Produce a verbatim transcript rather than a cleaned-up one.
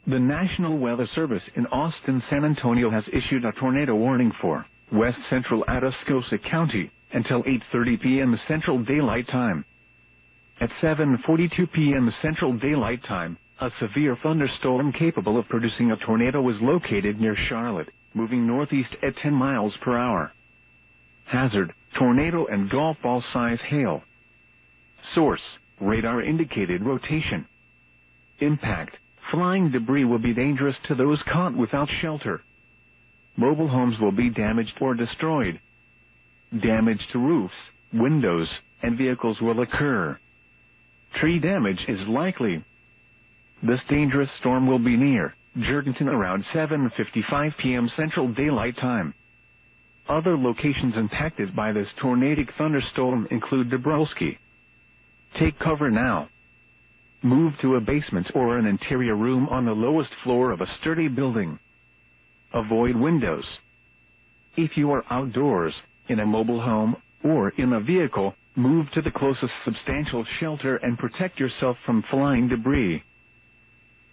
The National Weather Service in Austin, San Antonio has issued a tornado warning for west central Atascosa County until eight thirty p m Central Daylight Time. At seven forty-two p m Central Daylight Time, a severe thunderstorm capable of producing a tornado was located near Charlotte, moving northeast at ten miles per hour. Hazard, tornado and golf ball size hail. Source, radar indicated rotation. Impact, flying debris will be dangerous to those caught without shelter. Mobile homes will be damaged or destroyed. Damage to roofs, windows, and vehicles will occur. Tree damage is likely. This dangerous storm will be near Jerdenton around seven fifty-five p m Central Daylight Time. Other locations impacted by this tornadic thunderstorm include Dabrowski. Take cover now. Move to a basement or an interior room on the lowest floor of a sturdy building. Avoid windows. If you are outdoors, in a mobile home, or in a vehicle, move to the closest substantial shelter and protect yourself from flying debris.